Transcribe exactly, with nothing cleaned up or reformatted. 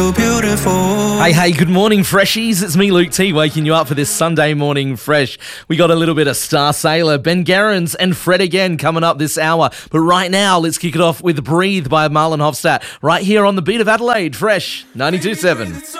Beautiful. Hey, hey, good morning, freshies. It's me, Luke T, waking you up for this Sunday morning fresh. We got a little bit of Star Sailor, Ben Gerrans and Fred again coming up this hour. But right now, let's kick it off with Breathe by Marlon Hofstadt right here on the beat of Adelaide, Fresh ninety-two point seven.